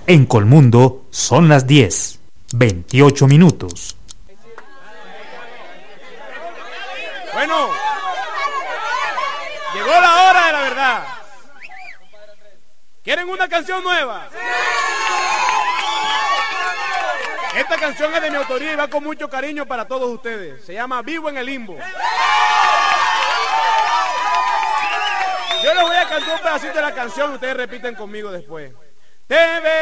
En Colmundo son las 10:28. Bueno, llegó la hora de la verdad. ¿Quieren una canción nueva? Esta canción es de mi autoría y va con mucho cariño para todos ustedes. Se llama Vivo en el Limbo. Yo les voy a cantar un pedacito de la canción y ustedes repiten conmigo después.